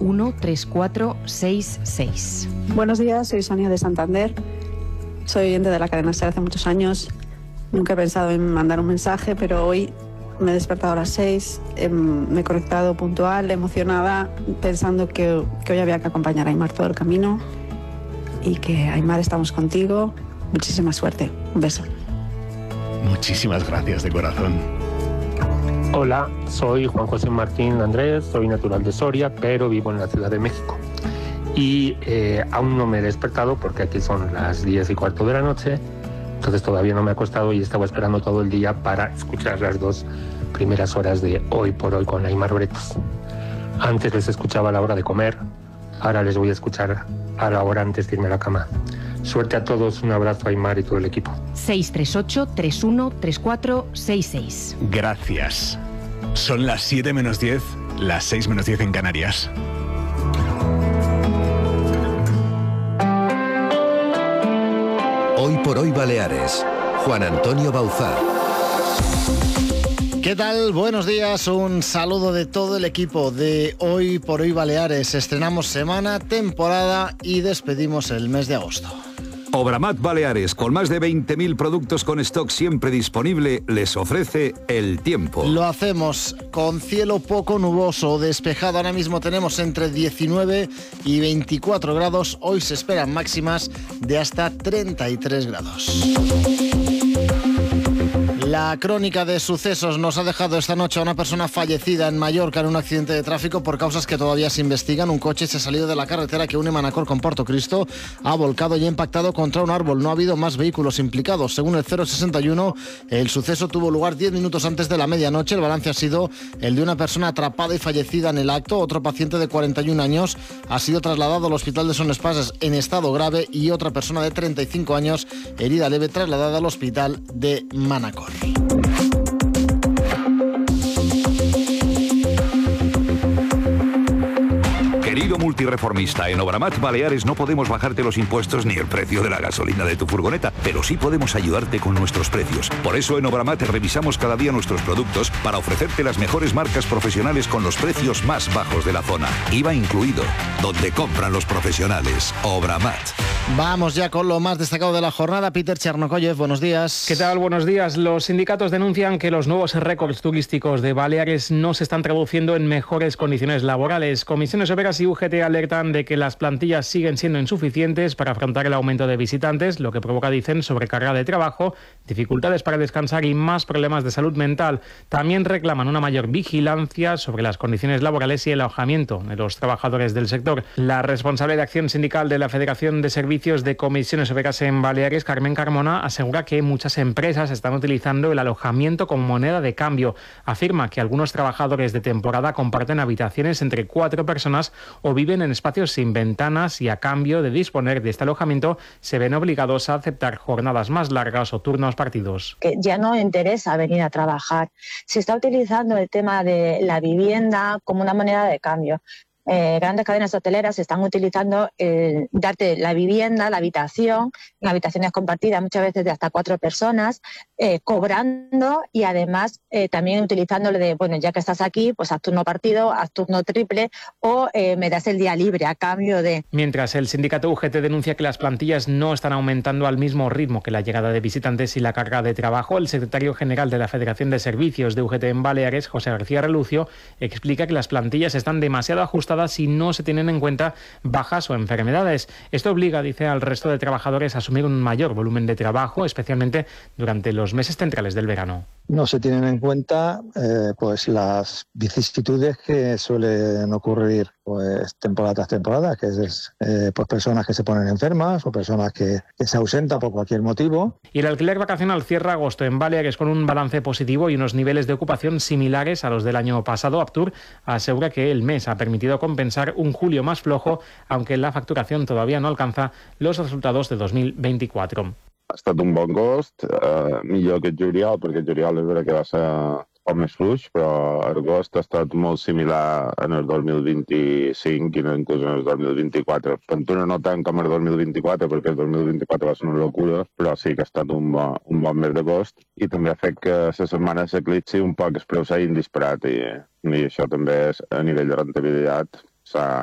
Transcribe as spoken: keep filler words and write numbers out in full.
uno tres cuatro seis seis. Buenos días, soy Sonia de Santander. Soy oyente de la cadena SER hace muchos años. Nunca he pensado en mandar un mensaje, pero hoy me he despertado a las seis, eh, me he conectado puntual, emocionada, pensando que, que hoy había que acompañar a Aimar todo el camino y que, Aimar, estamos contigo. Muchísima suerte. Un beso. Muchísimas gracias de corazón. Hola, soy Juan José Martín Andrés, soy natural de Soria, pero vivo en la Ciudad de México. Y eh, aún no me he despertado porque aquí son las diez y cuarto de la noche, entonces todavía no me he acostado y estaba esperando todo el día para escuchar las dos primeras horas de Hoy por Hoy con Aimar Bretos. Antes les escuchaba a la hora de comer, ahora les voy a escuchar a la hora antes de irme a la cama. Suerte a todos, un abrazo a Aimar y todo el equipo. seis tres ocho, tres uno tres cuatro seis seis. Gracias. Son las siete menos diez, las seis menos diez en Canarias. Hoy por Hoy Baleares. Juan Antonio Bauzá. ¿Qué tal? Buenos días, un saludo de todo el equipo de Hoy por Hoy Baleares. Estrenamos semana, temporada y despedimos el mes de agosto. Obramat Baleares, con más de veinte mil productos con stock siempre disponible, les ofrece el tiempo. Lo hacemos con cielo poco nuboso, despejado. Ahora mismo tenemos entre diecinueve y veinticuatro grados. Hoy se esperan máximas de hasta treinta y tres grados. La crónica de sucesos nos ha dejado esta noche a una persona fallecida en Mallorca en un accidente de tráfico por causas que todavía se investigan. Un coche se ha salido de la carretera que une Manacor con Portocristo, ha volcado y ha impactado contra un árbol. No ha habido más vehículos implicados. Según el cero sesenta y uno, el suceso tuvo lugar diez minutos antes de la medianoche. El balance ha sido el de una persona atrapada y fallecida en el acto. Otro paciente de cuarenta y un años ha sido trasladado al hospital de Son Espases en estado grave y otra persona de treinta y cinco años, herida leve, trasladada al hospital de Manacor. Querido multireformista, en Obramat Baleares no podemos bajarte los impuestos ni el precio de la gasolina de tu furgoneta, pero sí podemos ayudarte con nuestros precios. Por eso en Obramat revisamos cada día nuestros productos para ofrecerte las mejores marcas profesionales con los precios más bajos de la zona. I V A incluido, donde compran los profesionales. Obramat. Vamos ya con lo más destacado de la jornada. Peter Chernokoyev, buenos días. ¿Qué tal? Buenos días. Los sindicatos denuncian que los nuevos récords turísticos de Baleares no se están traduciendo en mejores condiciones laborales. Comisiones Obreras y U G T alertan de que las plantillas siguen siendo insuficientes para afrontar el aumento de visitantes, lo que provoca, dicen, sobrecarga de trabajo, dificultades para descansar y más problemas de salud mental. También reclaman una mayor vigilancia sobre las condiciones laborales y el alojamiento de los trabajadores del sector. La responsable de acción sindical de la Federación de Servicios de Comisiones Obreras en Baleares, Carmen Carmona, asegura que muchas empresas están utilizando el alojamiento como moneda de cambio. Afirma que algunos trabajadores de temporada comparten habitaciones entre cuatro personas o viven en espacios sin ventanas y a cambio de disponer de este alojamiento se ven obligados a aceptar jornadas más largas o turnos partidos. Que ya no interesa venir a trabajar. Se está utilizando el tema de la vivienda como una moneda de cambio. Eh, grandes cadenas hoteleras están utilizando eh, darte la vivienda, la habitación, en habitaciones compartidas muchas veces de hasta cuatro personas, eh, cobrando y además eh, también utilizándolo de, bueno, ya que estás aquí, pues haz turno partido, haz turno triple o eh, me das el día libre a cambio de... Mientras el sindicato U G T denuncia que las plantillas no están aumentando al mismo ritmo que la llegada de visitantes y la carga de trabajo, el secretario general de la Federación de Servicios de U G T en Baleares, José García Relucio, explica que las plantillas están demasiado ajustadas si no se tienen en cuenta bajas o enfermedades. Esto obliga, dice, al resto de trabajadores a asumir un mayor volumen de trabajo, especialmente durante los meses centrales del verano. No se tienen en cuenta eh, pues las vicisitudes que suelen ocurrir pues temporada tras temporada, que es eh, pues personas que se ponen enfermas o personas que, que se ausentan por cualquier motivo. Y el alquiler vacacional cierra agosto en Baleares con un balance positivo y unos niveles de ocupación similares a los del año pasado. Aptur asegura que el mes ha permitido compensar un julio más flojo, aunque la facturación todavía no alcanza los resultados de dos mil veinticuatro. Ha estat un bon agost, eh, millor que el juliol, perquè el juliol és veritat que va ser poc més fluix, però l'agost ha estat molt similar en el dos mil vint-i-cinc i inclús en el dos mil vint-i-quatre. Pantuna no tant com el dos mil vint-i-quatre, perquè el dos mil vint-i-quatre va ser una locura, però sí que ha estat un bon, un bon mes d'agost i també ha fet que la setmana s'eclipsi un poc el preu s'hagin disparat i, i això també és, a nivell de rendibilitat s'ha